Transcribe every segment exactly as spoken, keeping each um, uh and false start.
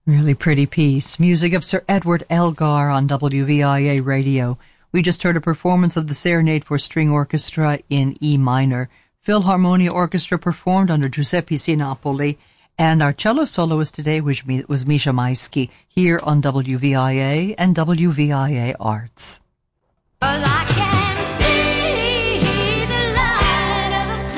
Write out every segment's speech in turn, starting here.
Really pretty piece. Music of Sir Edward Elgar on W V I A Radio. We just heard a performance of the Serenade for String Orchestra in E minor. Philharmonia Orchestra performed under Giuseppe Sinopoli, and our cello soloist today was, was Misha Maisky here on W V I A and W V I A Arts. Well, I can see the light of a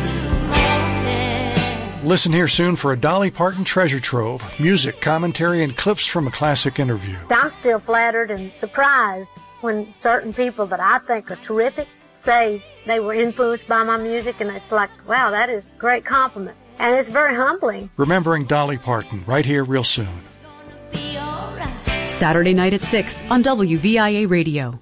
clear blue morning. Listen here soon for a Dolly Parton treasure trove, music, commentary, and clips from a classic interview. I'm still flattered and surprised when certain people that I think are terrific say they were influenced by my music, and it's like, wow, that is a great compliment. And it's very humbling. Remembering Dolly Parton, right here real soon. Saturday night at six on W V I A Radio.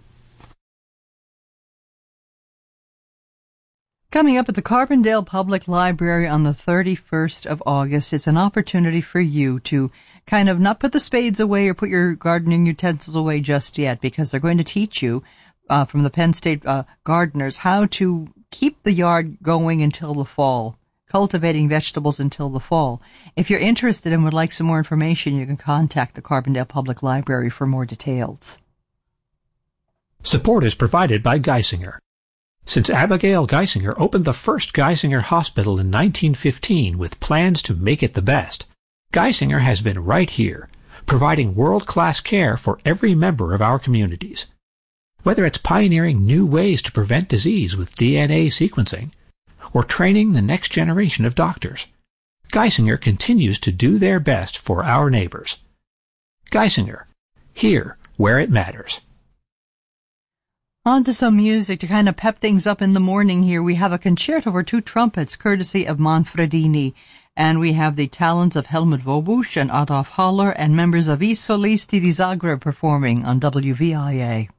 Coming up at the Carbondale Public Library on the thirty-first of August, it's an opportunity for you to kind of not put the spades away or put your gardening utensils away just yet, because they're going to teach you uh, from the Penn State uh, gardeners how to keep the yard going until the fall, cultivating vegetables until the fall. If you're interested and would like some more information, you can contact the Carbondale Public Library for more details. Support is provided by Geisinger. Since Abigail Geisinger opened the first Geisinger Hospital in nineteen fifteen with plans to make it the best, Geisinger has been right here, providing world-class care for every member of our communities. Whether it's pioneering new ways to prevent disease with D N A sequencing, or training the next generation of doctors, Geisinger continues to do their best for our neighbors. Geisinger, here where it matters. On to some music to kind of pep things up in the morning here. We have a concerto for two trumpets, courtesy of Manfredini. And we have the talents of Helmut Wobusch and Adolf Haller and members of I Solisti di Zagreb performing on W V I A.